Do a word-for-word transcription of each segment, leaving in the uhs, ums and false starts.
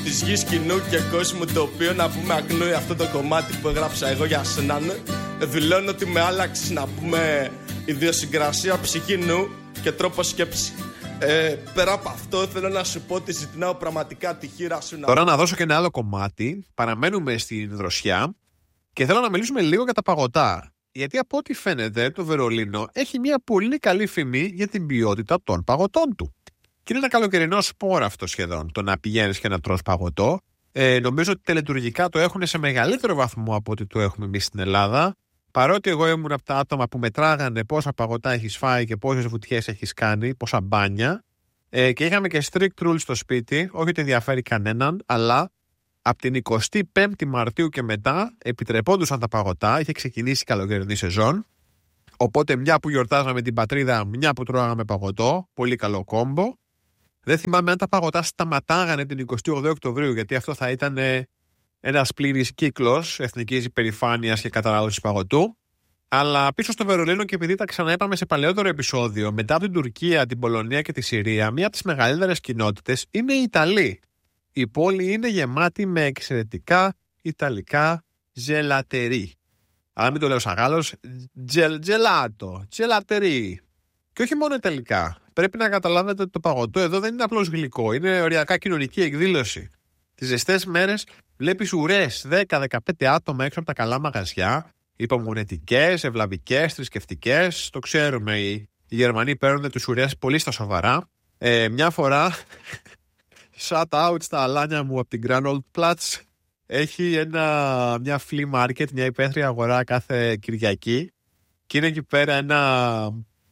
της γης, κοινού και κόσμου, το οποίο να πούμε αγνοεί αυτό το κομμάτι που έγραψα εγώ για σένα. Δηλώνω ότι με άλλαξες να πούμε ιδιοσυγκρασία, ψυχή, νου και τρόπο σκέψη. Ε, πέρα από αυτό θέλω να σου πω ότι ζητάω πραγματικά τη χείρα σου να... Τώρα να δώσω και ένα άλλο κομμάτι. Παραμένουμε στην δροσιά και θέλω να μιλήσουμε λίγο για τα παγωτά. Γιατί από ό,τι φαίνεται το Βερολίνο έχει μια πολύ καλή φήμη για την ποιότητα των παγωτών του. Και είναι ένα καλοκαιρινό σπόρο αυτό σχεδόν, το να πηγαίνεις και να τρως παγωτό. Ε, νομίζω ότι τελετουργικά το έχουν σε μεγαλύτερο βαθμό από ό,τι το έχουμε εμείς στην Ελλάδα. Παρότι εγώ ήμουν από τα άτομα που μετράγανε πόσα παγωτά έχεις φάει και πόσες βουτιές έχεις κάνει, πόσα μπάνια. Ε, και είχαμε και strict rules στο σπίτι, όχι ότι ενδιαφέρει κανέναν, αλλά από την εικοστή πέμπτη Μαρτίου και μετά επιτρεπόντουσαν τα παγωτά, είχε ξεκινήσει η καλοκαιρινή σεζόν. Οπότε μια που γιορτάζαμε την πατρίδα, μια που τρώγαμε παγωτό, πολύ καλό κόμπο. Δεν θυμάμαι αν τα παγωτά σταματάγανε την εικοστή όγδοη Οκτωβρίου, γιατί αυτό θα ήταν ένας πλήρης κύκλος εθνικής υπερηφάνειας και κατανάλωσης παγωτού. Αλλά πίσω στο Βερολίνο, και επειδή τα ξαναέπαμε σε παλαιότερο επεισόδιο, μετά από την Τουρκία, την Πολωνία και τη Συρία, μία από τις μεγαλύτερες κοινότητες είναι οι Ιταλοί. Η πόλη είναι γεμάτη με εξαιρετικά ιταλικά ζελατερί. Αλλά μην το λέω σαν Γάλλος, τζελάτο, τζελατερί. Και όχι μόνο ιταλικά. Πρέπει να καταλάβετε ότι το παγωτό εδώ δεν είναι απλώς γλυκό, είναι οριακά κοινωνική εκδήλωση. Τις ζεστές μέρες βλέπεις ουρές δέκα με δεκαπέντε άτομα έξω από τα καλά μαγαζιά, υπομονετικές, ευλαβικές, θρησκευτικές. Το ξέρουμε, οι, οι Γερμανοί παίρνουν τους ουρές πολύ στα σοβαρά. Ε, μια φορά, shout out στα αλάνια μου από την Grand Old Platz, έχει ένα, μια flea market, μια υπαίθρια αγορά κάθε Κυριακή, και είναι εκεί πέρα ένα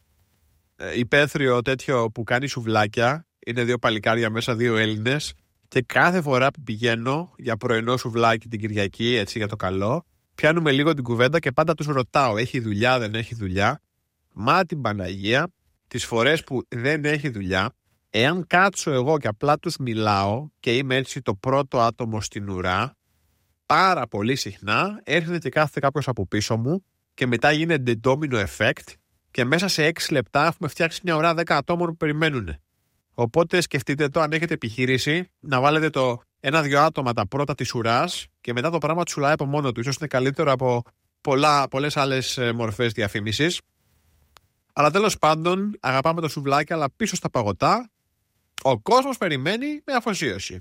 υπαίθριο τέτοιο που κάνει σουβλάκια. Είναι δύο παλικάρια μέσα, δύο Έλληνες, και κάθε φορά που πηγαίνω για πρωινό σουβλάκι την Κυριακή, έτσι για το καλό, πιάνουμε λίγο την κουβέντα και πάντα τους ρωτάω, έχει δουλειά, δεν έχει δουλειά. Μα την Παναγία, τις φορές που δεν έχει δουλειά, εάν κάτσω εγώ και απλά τους μιλάω και είμαι έτσι το πρώτο άτομο στην ουρά, πάρα πολύ συχνά έρχεται και κάθεται κάποιος από πίσω μου και μετά γίνεται domino effect και μέσα σε έξι λεπτά έχουμε φτιάξει μια ουρά δέκα ατόμων που περιμένουν. Οπότε σκεφτείτε το, αν έχετε επιχείρηση, να βάλετε το ένα-δυο άτομα τα πρώτα της ουράς και μετά το πράγμα τσουλάει από μόνο του. Ίσως είναι καλύτερο από πολλά, πολλές άλλες μορφές διαφήμισης. Αλλά τέλος πάντων, αγαπάμε το σουβλάκι, αλλά πίσω στα παγωτά ο κόσμος περιμένει με αφοσίωση.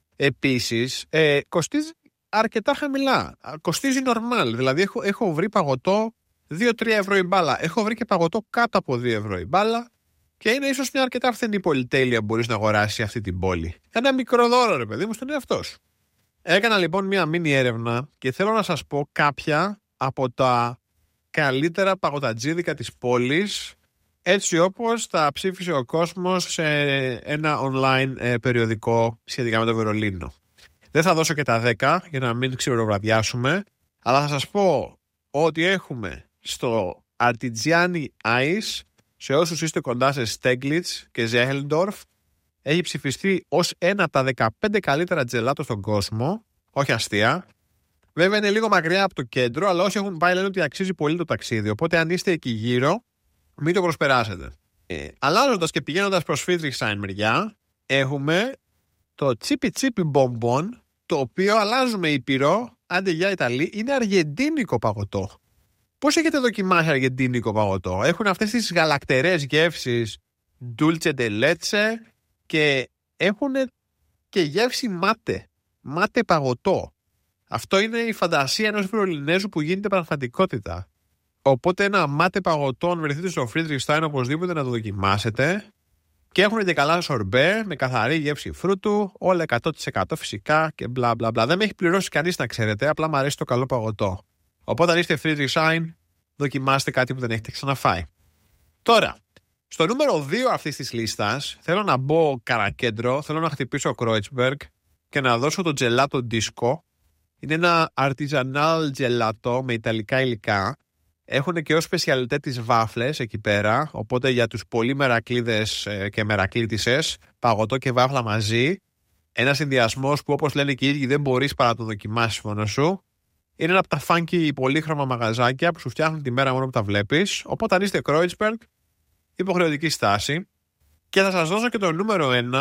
Επίσης, ε, κοστίζει αρκετά χαμηλά. Κοστίζει normal. Δηλαδή, έχω, έχω βρει παγωτό δύο με τρία ευρώ η μπάλα. Έχω βρει και παγωτό κάτω από δύο ευρώ η μπάλα. Και είναι ίσως μια αρκετά φθηνή πολυτέλεια που μπορείς να αγοράσεις σε αυτή την πόλη. Ένα μικρό δώρο, ρε παιδί μου, στον εαυτό σου. Έκανα λοιπόν μια μίνι έρευνα και θέλω να σας πω κάποια από τα καλύτερα παγωτατζίδικα της πόλης, έτσι όπως τα ψήφισε ο κόσμος σε ένα online ε, περιοδικό σχετικά με το Βερολίνο. Δεν θα δώσω και τα δέκα για να μην ξηροβραδιάσουμε, αλλά θα σας πω ότι έχουμε στο Artigiani Ice, σε όσους είστε κοντά σε Steglitz και Zehlendorf, έχει ψηφιστεί ως ένα από τα δεκαπέντε καλύτερα τζελάτο στον κόσμο, όχι αστεία. Βέβαια είναι λίγο μακριά από το κέντρο, αλλά όσοι έχουν πάει λένε ότι αξίζει πολύ το ταξίδι, οπότε αν είστε εκεί γύρω, μην το προσπεράσετε. Ε, αλλάζοντας και πηγαίνοντας προς Friedrichshain μεριά, έχουμε το Chippy Chippy Bonbon, το οποίο αλλάζουμε ήπειρο, άντε για Ιταλή, είναι αργεντίνικο παγωτό. Πώς έχετε δοκιμάσει αργεντίνικο παγωτό? Έχουν αυτές τις γαλακτερές γεύσεις dulce de leche και έχουν και γεύση μάτε. Μάτε παγωτό. Αυτό είναι η φαντασία ενός Βερολινέζου που γίνεται πραγματικότητα. Οπότε ένα μάτε παγωτό, αν βρεθείτε στο Friedrichshain, οπωσδήποτε να το δοκιμάσετε. Και έχουν και καλά σορμπέ με καθαρή γεύση φρούτου, όλα εκατό τοις εκατό φυσικά και μπλα μπλα μπλα. Δεν με έχει πληρώσει κανείς να ξέρετε, απλά μου αρέσει το καλό παγωτό. Οπότε αν είστε Friedrichshain, δοκιμάστε κάτι που δεν έχετε ξαναφάει. Τώρα, στο νούμερο δύο αυτής της λίστας, θέλω να μπω καρακέντρο, θέλω να χτυπήσω Kreuzberg και να δώσω το gelato disco. Είναι ένα artisanal gelato με ιταλικά υλικά. Έχουν και ως σπεσιαλιτέ τις βάφλες εκεί πέρα, οπότε για τους πολύ μερακλείδες και μερακλείτισσες, παγωτό και βάφλα μαζί. Ένας συνδυασμός που, όπως λένε και οι ίδιοι, δεν μπορείς παρά να το δοκιμάσεις μόνο σου. Είναι ένα από τα funky πολύχρωμα μαγαζάκια που σου φτιάχνουν τη μέρα μόνο που τα βλέπεις. Οπότε αν είστε Kreuzberg, υποχρεωτική στάση. Και θα σας δώσω και το νούμερο ένα,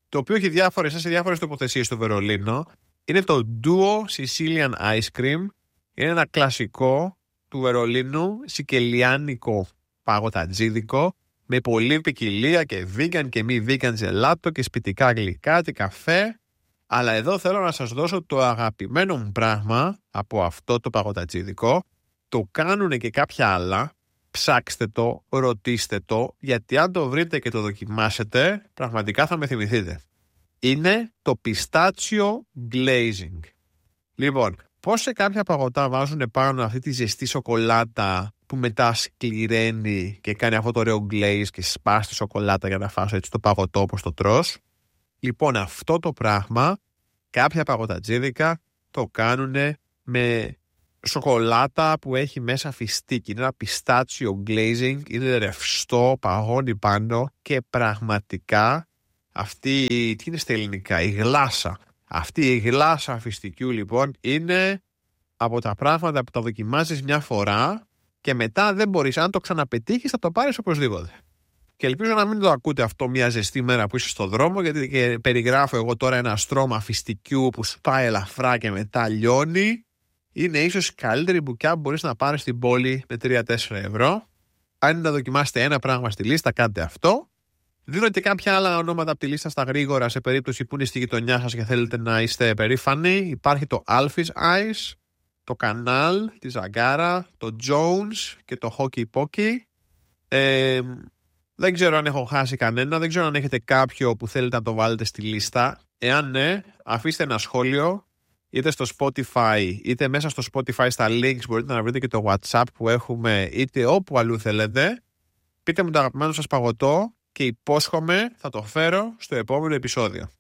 το οποίο έχει διάφορες, σε διάφορες τοποθεσίες στο Βερολίνο. Είναι το Duo Sicilian Ice Cream. Είναι ένα κλασικό του Βερολίνου, σικελιάνικο παγωτατζίδικο, με πολλή ποικιλία και vegan και μη vegan γελάτο και σπιτικά γλυκά και καφέ. Αλλά εδώ θέλω να σας δώσω το αγαπημένο μου πράγμα από αυτό το παγωτατζίδικο. Το κάνουν και κάποια άλλα. Ψάξτε το, ρωτήστε το, γιατί αν το βρείτε και το δοκιμάσετε, πραγματικά θα με θυμηθείτε. Είναι το πιστάτσιο glazing. Λοιπόν, πώς σε κάποια παγωτά βάζουν πάνω αυτή τη ζεστή σοκολάτα που μετά σκληραίνει και κάνει αυτό το ωραίο glaze και σπάς τη σοκολάτα για να φας έτσι το παγωτό όπως το τρως. Λοιπόν, αυτό το πράγμα κάποια παγωτατζίδικα το κάνουν με σοκολάτα που έχει μέσα φιστίκι. Είναι ένα πιστάτσιο glazing, είναι ρευστό, παγώνει πάνω και πραγματικά αυτή, τι είναι στα ελληνικά, η γλάσα. Αυτή η γλάσα φιστικιού λοιπόν είναι από τα πράγματα που τα δοκιμάζεις μια φορά και μετά δεν μπορείς, αν το ξαναπετύχεις θα το πάρεις οπωσδήποτε. Και ελπίζω να μην το ακούτε αυτό μια ζεστή μέρα που είσαι στο δρόμο, γιατί και περιγράφω εγώ τώρα ένα στρώμα φιστικιού που σπάει ελαφρά και μετά λιώνει. Είναι ίσως η καλύτερη μπουκιά που μπορείς να πάρεις στην πόλη με τρία τέσσερα ευρώ. Αν να δοκιμάσετε ένα πράγμα στη λίστα, κάντε αυτό. Δίνω και κάποια άλλα ονόματα από τη λίστα στα γρήγορα σε περίπτωση που είναι στη γειτονιά σας και θέλετε να είστε περήφανοι. Υπάρχει το Alfie's Ice, το Canal, τη Ζαγκάρα, το Jones και το Hockey Pocky. Ε, δεν ξέρω αν έχω χάσει κανένα, δεν ξέρω αν έχετε κάποιο που θέλετε να το βάλετε στη λίστα. Εάν ναι, αφήστε ένα σχόλιο είτε στο Spotify είτε μέσα στο Spotify στα links, μπορείτε να βρείτε και το WhatsApp που έχουμε, είτε όπου αλλού θέλετε. Πείτε μου το αγαπημένο σας παγωτό και υπόσχομαι θα το φέρω στο επόμενο επεισόδιο.